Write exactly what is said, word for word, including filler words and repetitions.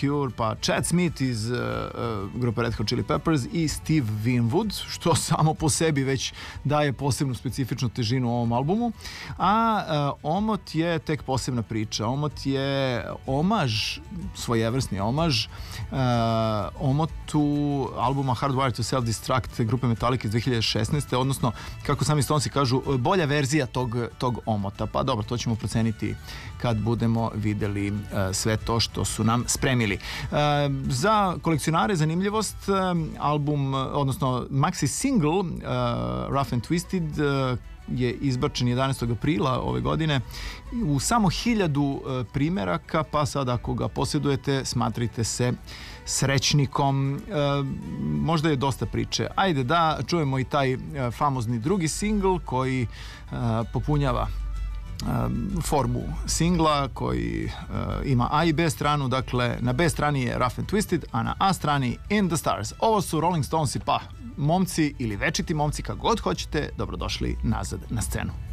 Cure, pa Chad Smith iz uh, uh, grupe Red Hot Chili Peppers i Steve Winwood, što samo po sebi već daje posebnu specifičnu težinu ovom albumu. A uh, Omot je tek posebna priča. Omot je omaž, svojevrsni omaž uh, Omotu albuma Hardwired to Self-Destruct grupe Metallica iz dve hiljade šesnaeste. Odnosno, kako sami Stonesi kažu, bolja verzija tog, tog Omota. Pa dobro, to ćemo proceniti kad budemo videli uh, sve to što su nam spremili. Uh, za kolekcionare zanimljivost, uh, album, odnosno maxi single uh, Rough and Twisted uh, je izbačen jedanaestog aprila ove godine u samo hiljadu uh, primeraka, pa sad ako ga posjedujete, smatrajte se srećnikom. Uh, možda je dosta priče. Ajde da čujemo i taj uh, famozni drugi singl koji uh, popunjava formu singla, koji uh, ima A i B stranu. Dakle, na B strani je Rough and Twisted, a na A strani In the Stars. Ovo su Rolling Stonesi, pa momci ili večiti momci, kako god hoćete, dobrodošli nazad na scenu.